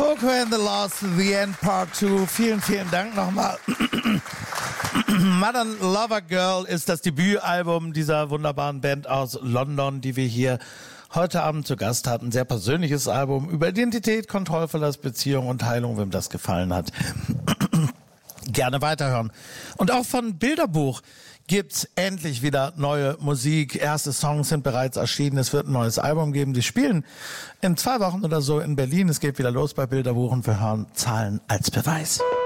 Coco and the Lost, The End Part 2. Vielen, vielen Dank nochmal. Modern Lover Girl ist das Debütalbum dieser wunderbaren Band aus London, die wir hier heute Abend zu Gast hatten. Sehr persönliches Album über Identität, Kontrollverlust, Beziehung und Heilung. Wem das gefallen hat, gerne weiterhören. Und auch von Bilderbuch gibt's endlich wieder neue Musik. Erste Songs sind bereits erschienen. Es wird ein neues Album geben. Die spielen in 2 Wochen oder so in Berlin. Es geht wieder los bei Bilderbuch und wir hören Zahlen als Beweis.